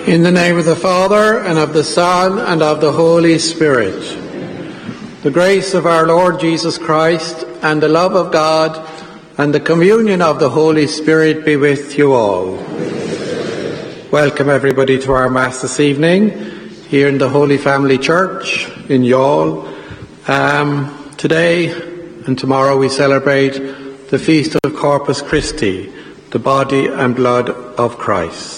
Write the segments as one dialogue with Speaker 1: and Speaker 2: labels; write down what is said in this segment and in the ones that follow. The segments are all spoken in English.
Speaker 1: In the name of the Father, and of the Son, and of the Holy Spirit. The grace of our Lord Jesus Christ, and the love of God, and the communion of the Holy Spirit be with you all. Welcome everybody to our Mass this evening, here in the Holy Family Church in Youghal. Today and tomorrow we celebrate the Feast of Corpus Christi, the body and blood of Christ.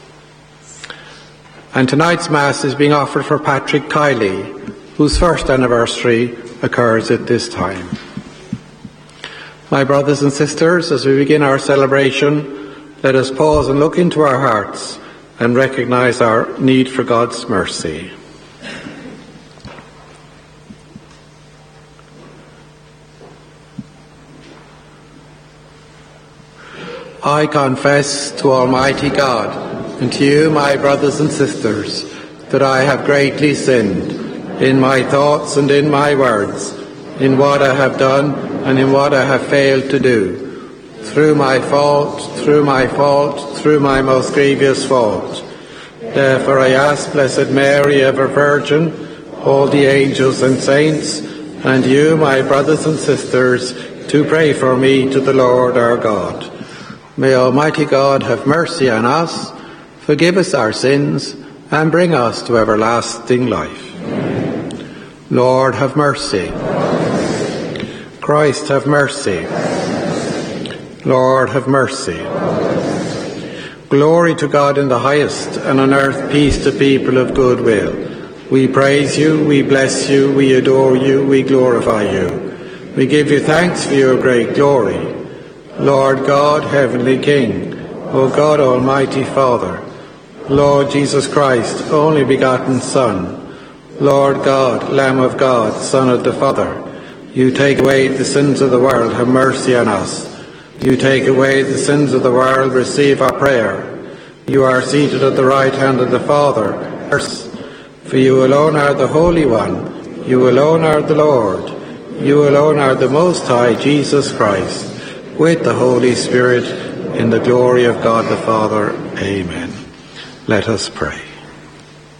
Speaker 1: And tonight's Mass is being offered for Patrick Kiley, whose first anniversary occurs at this time. My brothers and sisters, as we begin our celebration, let us pause and look into our hearts and recognise our need for God's mercy. I confess to Almighty God and to you, my brothers and sisters, that I have greatly sinned in my thoughts and in my words, in what I have done and in what I have failed to do, through my most grievous fault. Therefore I ask Blessed Mary, ever Virgin, all the angels and saints, and you, my brothers and sisters, to pray for me to the Lord our God. May Almighty God have mercy on us, forgive us our sins, and bring us to everlasting life. Lord, have mercy. Christ, have mercy. Lord, have mercy. Glory to God in the highest, and on earth peace to people of good will. We praise you, we bless you, we adore you, we glorify you. We give you thanks for your great glory. Lord God, Heavenly King, O God, Almighty Father, Lord Jesus Christ, only begotten Son, Lord God, Lamb of God, Son of the Father, you take away the sins of the world, have mercy on us. You take away the sins of the world, receive our prayer. You are seated at the right hand of the Father. For you alone are the Holy One, you alone are the Lord, you alone are the Most High, Jesus Christ, with the Holy Spirit, in the glory of God the Father. Amen. Let us pray.